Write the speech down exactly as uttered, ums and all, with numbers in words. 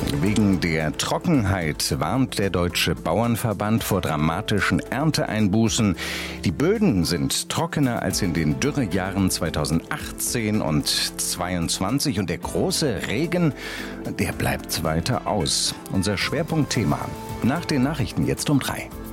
Wegen der Trockenheit warnt der Deutsche Bauernverband vor dramatischen Ernteeinbußen. Die Böden sind trockener als in den Dürrejahren zweitausendachtzehn und zweitausendzweiundzwanzig und der große Regen, der bleibt weiter aus. Unser Schwerpunktthema nach den Nachrichten jetzt um drei.